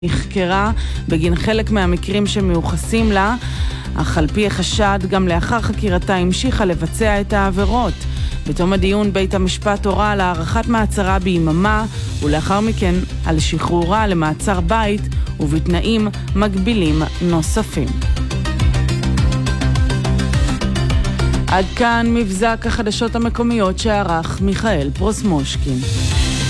נחקרה בגין חלק מהמקרים שמיוחסים לה, אך על פי החשד גם לאחר חקירתה המשיכה לבצע את העבירות. בתום הדיון בית המשפט הורה על הארכת מעצרה ביממה ולאחר מכן על שחרורה למעצר בית ובתנאים מגבילים נוספים. עד כאן מבזק החדשות המקומיות שערך מיכאל פרוסמושקין.